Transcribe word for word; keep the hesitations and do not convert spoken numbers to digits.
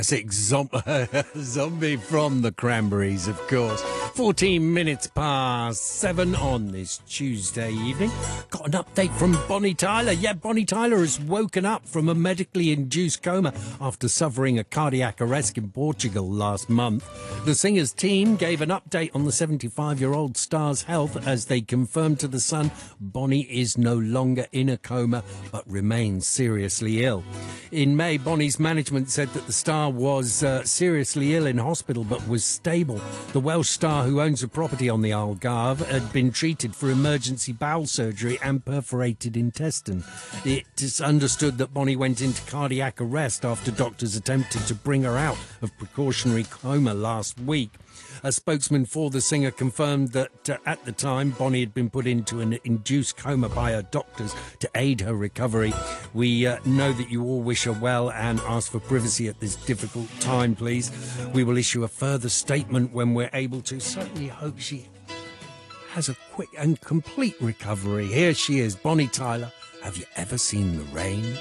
classic zom- zombie from the Cranberries, of course. fourteen minutes past seven on this Tuesday evening. Got an update from Bonnie Tyler. Yeah, Bonnie Tyler has woken up from a medically induced coma after suffering a cardiac arrest in Portugal last month. The singer's team gave an update on the seventy-five-year-old star's health as they confirmed to The Sun Bonnie is no longer in a coma but remains seriously ill. In May, Bonnie's management said that the star was uh, seriously ill in hospital but was stable. The Welsh star, who owns a property on the Algarve, had been treated for emergency bowel surgery and perforated intestine. It is understood that Bonnie went into cardiac arrest after doctors attempted to bring her out of precautionary coma last week. A spokesman for the singer confirmed that uh, at the time Bonnie had been put into an induced coma by her doctors to aid her recovery. We uh, know that you all wish her well and ask for privacy at this difficult time, please. We will issue a further statement when we're able to. Certainly hope she has a quick and complete recovery. Here she is, Bonnie Tyler. Have you ever seen the rain?